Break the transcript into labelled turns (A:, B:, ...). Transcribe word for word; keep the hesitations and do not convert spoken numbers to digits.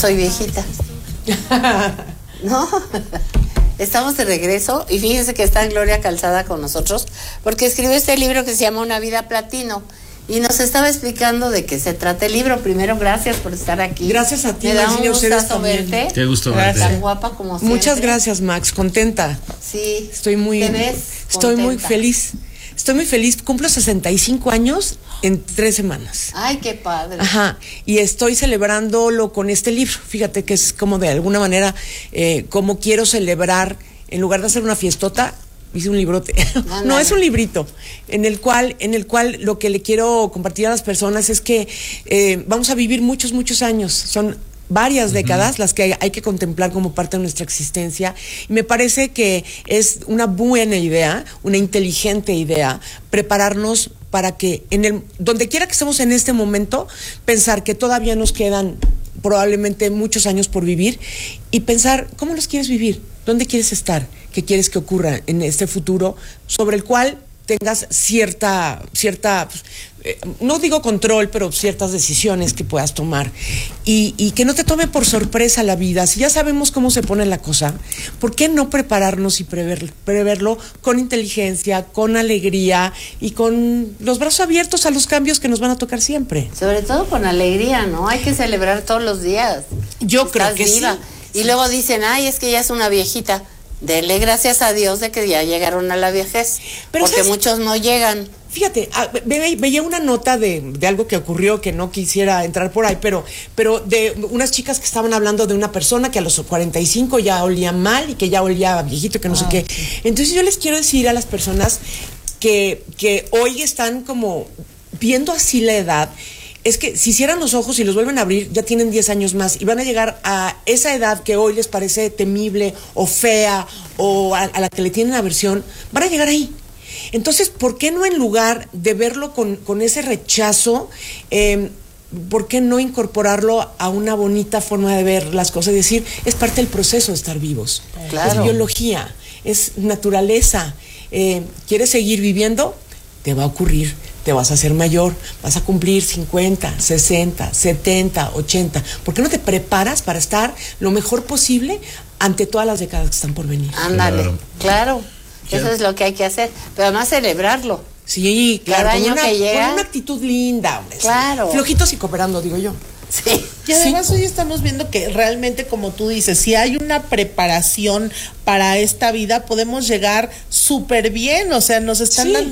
A: soy viejita. ¿No? Estamos de regreso y fíjense que está Gloria Calzada con nosotros porque escribió este libro que se llama Una vida platino y nos estaba explicando de qué se trata el libro. Primero, gracias por estar aquí.
B: Gracias a ti,
A: Me da
B: Max,
A: un
B: y a ustedes
A: gustazo
B: también.
A: verte.
C: Qué gusto
B: Gracias.
C: verte.
A: Tan guapa como siempre.
B: Muchas gracias, Max, contenta.
A: Sí.
B: Estoy muy
A: ¿Te ves
B: Estoy muy
A: contenta?
B: feliz. Estoy muy feliz. Cumplo sesenta y cinco años en tres semanas.
A: Ay, qué padre.
B: Ajá, y estoy celebrándolo con este libro. Fíjate que es como de alguna manera, eh, como quiero celebrar, en lugar de hacer una fiestota, hice un librote.
A: No,
B: No,
A: no,
B: es
A: no.
B: un librito, en el cual, en el cual lo que le quiero compartir a las personas es que eh, vamos a vivir muchos, muchos años. Son varias décadas las que hay, hay que contemplar como parte de nuestra existencia. Y me parece que es una buena idea, una inteligente idea, prepararnos para que en el donde quiera que estemos en este momento, pensar que todavía nos quedan probablemente muchos años por vivir y pensar cómo los quieres vivir, dónde quieres estar, qué quieres que ocurra en este futuro sobre el cual tengas cierta, cierta, pues, eh, no digo control, pero ciertas decisiones que puedas tomar y, y que no te tome por sorpresa la vida. Si ya sabemos cómo se pone la cosa, ¿por qué no prepararnos y prever, preverlo con inteligencia, con alegría y con los brazos abiertos a los cambios que nos van a tocar siempre?
A: Sobre todo con alegría, ¿no? Hay que celebrar todos los días.
B: Yo creo
A: Estás
B: que
A: viva.
B: sí.
A: Y luego dicen, ay, es que ya es una viejita. Dele gracias a Dios de que ya llegaron a la vejez.
B: Pero
A: porque
B: ¿sabes?
A: muchos no llegan.
B: Fíjate, ah, ve, veía una nota de, de algo que ocurrió que no quisiera entrar por ahí, pero, pero de unas chicas que estaban hablando de una persona que a los cuarenta y cinco ya olía mal y que ya olía viejito, que no sé qué. Entonces yo les quiero decir a las personas que, que hoy están como viendo así la edad, es que si cierran los ojos y los vuelven a abrir, ya tienen diez años más y van a llegar a esa edad que hoy les parece temible o fea o a, a la que le tienen aversión, van a llegar ahí. Entonces, ¿por qué no en lugar de verlo con, con ese rechazo, eh, por qué no incorporarlo a una bonita forma de ver las cosas? Es decir, es parte del proceso de estar vivos.
A: Claro.
B: Es biología, es naturaleza. Eh, ¿Quieres seguir viviendo? Te va a ocurrir. Te vas a hacer mayor, vas a cumplir cincuenta, sesenta, setenta, ochenta. ¿Por qué no te preparas para estar lo mejor posible ante todas las décadas que están por venir?
A: Ándale,
C: Claro.
A: claro.
C: Claro.
A: Eso es lo que hay que hacer. Pero además celebrarlo.
B: Sí, claro,
A: Cada
B: con
A: año
B: una,
A: que llega.
B: con una actitud linda, hombre. sí.
A: Claro.
B: Flojitos y cooperando, digo yo.
A: Sí.
D: Y además hoy estamos viendo que realmente, como tú dices, si hay una preparación para esta vida, podemos llegar súper bien. O sea, nos están
B: Sí.
D: dando